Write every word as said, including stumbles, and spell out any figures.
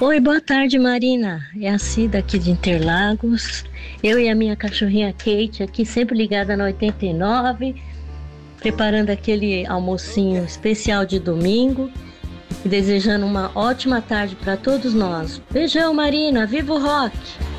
Oi, boa tarde, Marina. É a Cida aqui de Interlagos. Eu e a minha cachorrinha Kate aqui, sempre ligada na oitenta e nove, preparando aquele almocinho especial de domingo e desejando uma ótima tarde para todos nós. Beijão, Marina. Viva o rock!